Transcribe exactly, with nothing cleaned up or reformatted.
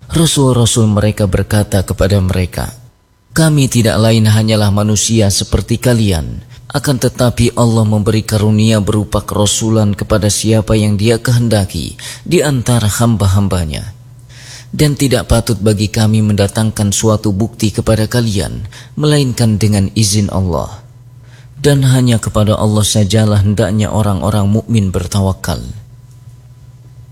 Rasul-rasul mereka berkata kepada mereka, "Kami tidak lain hanyalah manusia seperti kalian, akan tetapi Allah memberi karunia berupa kerasulan kepada siapa yang Dia kehendaki di antara hamba-hambanya. Dan tidak patut bagi kami mendatangkan suatu bukti kepada kalian melainkan dengan izin Allah. Dan hanya kepada Allah sajalah hendaknya orang-orang mukmin bertawakal."